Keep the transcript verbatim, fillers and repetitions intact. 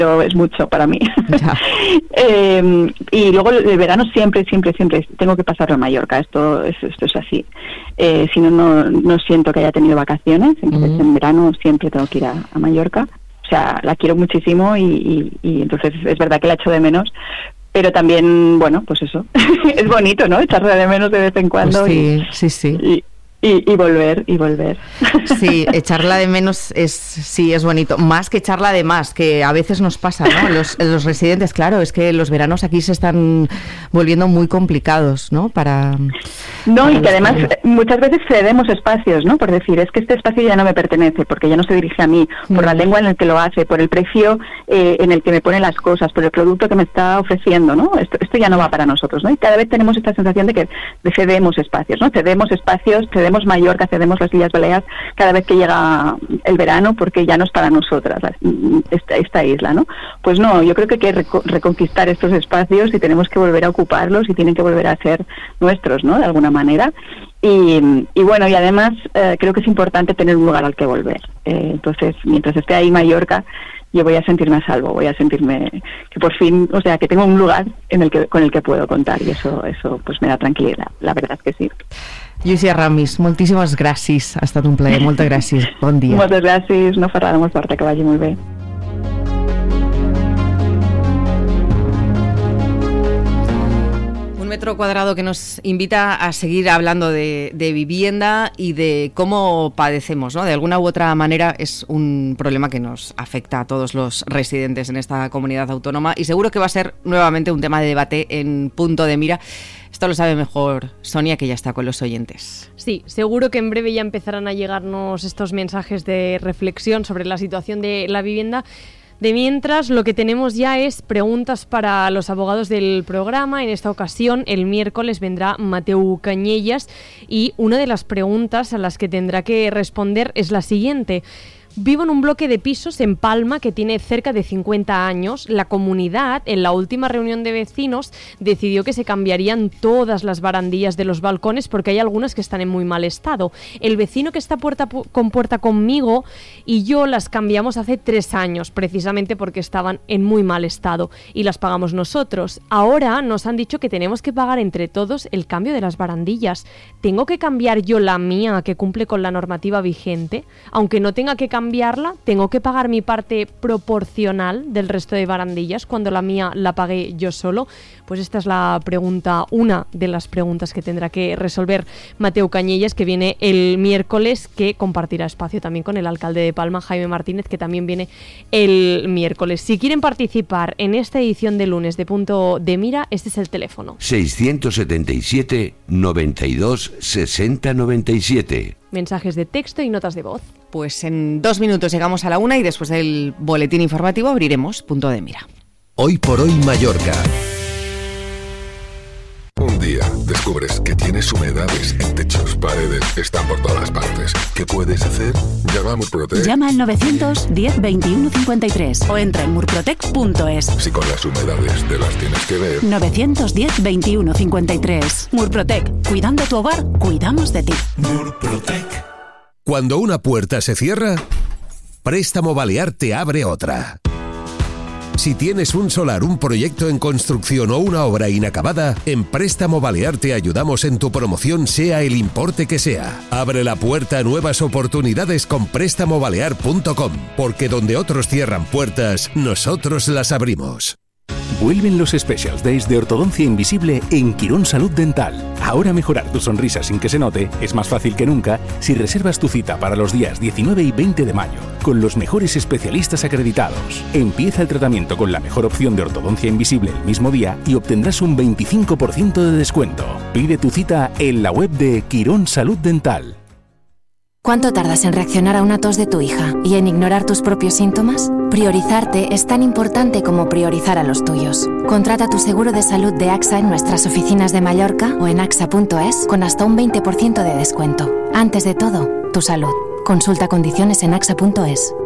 es mucho para mí. eh, y luego el verano siempre, siempre, siempre tengo que pasarlo en Mallorca. Esto es, esto es así. Eh, si no, no, no siento que haya tenido vacaciones. Entonces uh-huh. en verano siempre tengo que ir a, a Mallorca. O sea, la quiero muchísimo y, y, y entonces es verdad que la echo de menos. Pero también, bueno, pues eso. Es bonito, ¿no? Echarla de menos de vez en cuando. Pues sí, y, sí, sí. Y, Y, y volver, y volver. Sí, echarla de menos es sí es bonito, más que echarla de más, que a veces nos pasa, ¿no? Los, los residentes, claro, es que los veranos aquí se están volviendo muy complicados, ¿no? Para No, para y que además que... muchas veces cedemos espacios, ¿no? Por decir, es que este espacio ya no me pertenece, porque ya no se dirige a mí, por mm. la lengua en el que lo hace, por el precio eh, en el que me pone las cosas, por el producto que me está ofreciendo, ¿no? Esto, esto ya no va para nosotros, ¿no? Y cada vez tenemos esta sensación de que de cedemos espacios, ¿no? Cedemos espacios, cedemos Mallorca, cedemos las Islas Baleares cada vez que llega el verano, porque ya no es para nosotras esta, esta isla, ¿no? Pues no, yo creo que hay que reco- reconquistar estos espacios y tenemos que volver a ocuparlos y tienen que volver a ser nuestros, ¿no? De alguna manera. Y, y bueno, y además eh, creo que es importante tener un lugar al que volver. Eh, entonces, mientras esté ahí Mallorca, yo voy a sentirme a salvo, voy a sentirme que por fin, o sea, que tengo un lugar en el que con el que puedo contar, y eso eso pues me da tranquilidad, la verdad es que sí. Lluïsia Ramis, moltíssimes gràcies, ha estat un plaer, moltes gràcies, bon dia. Moltes gràcies, no Ferrada, molt forta, que vagi molt bé. Metro Cuadrado que nos invita a seguir hablando de, de vivienda y de cómo padecemos, ¿no? De alguna u otra manera es un problema que nos afecta a todos los residentes en esta comunidad autónoma y seguro que va a ser nuevamente un tema de debate en Punto de Mira. Esto lo sabe mejor Sonia, que ya está con los oyentes. Sí, seguro que en breve ya empezarán a llegarnos estos mensajes de reflexión sobre la situación de la vivienda. De mientras, lo que tenemos ya es preguntas para los abogados del programa. En esta ocasión, el miércoles vendrá Mateu Cañellas y una de las preguntas a las que tendrá que responder es la siguiente. Vivo en un bloque de pisos en Palma que tiene cerca de cincuenta años. La comunidad, en la última reunión de vecinos, decidió que se cambiarían todas las barandillas de los balcones porque hay algunas que están en muy mal estado. El vecino que está puerta con puerta conmigo y yo las cambiamos hace tres años, precisamente porque estaban en muy mal estado y las pagamos nosotros. Ahora nos han dicho que tenemos que pagar entre todos el cambio de las barandillas. ¿Tengo que cambiar yo la mía, que cumple con la normativa vigente? Aunque no tenga que cambiar cambiarla, ¿tengo que pagar mi parte proporcional del resto de barandillas cuando la mía la pagué yo solo? Pues esta es la pregunta, una de las preguntas que tendrá que resolver Mateu Cañellas, que viene el miércoles, que compartirá espacio también con el alcalde de Palma, Jaime Martínez, que también viene el miércoles. Si quieren participar en esta edición de lunes de Punto de Mira, este es el teléfono. seiscientos setenta y siete, noventa y dos, sesenta, noventa y siete. Mensajes de texto y notas de voz. Pues en dos minutos llegamos a la una y después del boletín informativo abriremos Punto de Mira. Hoy por hoy Mallorca. Un día descubres que tienes humedades en techos, paredes, están por todas partes. ¿Qué puedes hacer? Llama a Murprotec. Llama al novecientos diez veintiuno cincuenta y tres o entra en murprotec punto es. Si con las humedades te las tienes que ver. novecientos diez veintiuno cincuenta y tres. Murprotec. Cuidando tu hogar, cuidamos de ti. Murprotec. Cuando una puerta se cierra, Préstamo Balear te abre otra. Si tienes un solar, un proyecto en construcción o una obra inacabada, en Préstamo Balear te ayudamos en tu promoción, sea el importe que sea. Abre la puerta a nuevas oportunidades con préstamo balear punto com, porque donde otros cierran puertas, nosotros las abrimos. Vuelven los Specials Days de Ortodoncia Invisible en Quirón Salud Dental. Ahora mejorar tu sonrisa sin que se note es más fácil que nunca si reservas tu cita para los días diecinueve y veinte de mayo con los mejores especialistas acreditados. Empieza el tratamiento con la mejor opción de ortodoncia invisible el mismo día y obtendrás un veinticinco por ciento de descuento. Pide tu cita en la web de Quirón Salud Dental. ¿Cuánto tardas en reaccionar a una tos de tu hija y en ignorar tus propios síntomas? Priorizarte es tan importante como priorizar a los tuyos. Contrata tu seguro de salud de AXA en nuestras oficinas de Mallorca o en axa punto es con hasta un veinte por ciento de descuento. Antes de todo, tu salud. Consulta condiciones en axa punto es.